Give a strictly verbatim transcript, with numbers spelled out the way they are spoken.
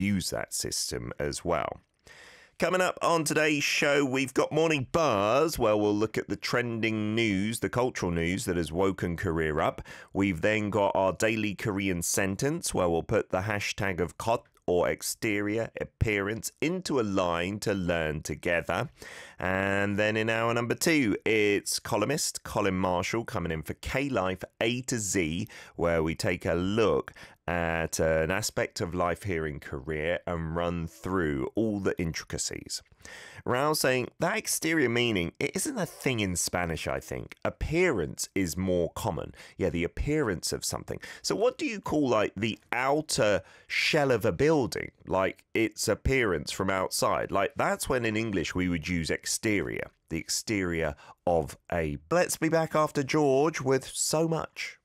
use that system as well. Coming up on today's show, we've got Morning Buzz, where we'll look at the trending news, the cultural news that has woken Korea up. We've then got our daily Korean sentence, where we'll put the hashtag of 겉 or exterior appearance into a line to learn together. And then in hour number two, it's columnist Colin Marshall coming in for K-Life A to Z, where we take a look at an aspect of life here in Korea and run through all the intricacies. Rao saying that exterior meaning, it isn't a thing in Spanish, I think. Appearance is more common. Yeah, the appearance of something. So what do you call like the outer shell of a building? Like its appearance from outside? Like that's when in English we would use exterior. The exterior of a... Let's be back after George with So Much.